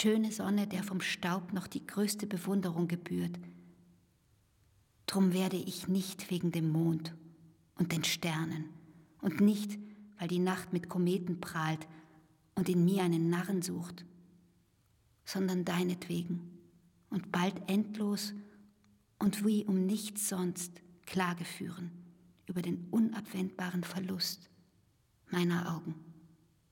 schöne Sonne, der vom Staub noch die größte Bewunderung gebührt. Drum werde ich nicht wegen dem Mond und den Sternen und nicht, weil die Nacht mit Kometen prahlt und in mir einen Narren sucht, sondern deinetwegen und bald endlos und wie um nichts sonst Klage führen über den unabwendbaren Verlust meiner Augen.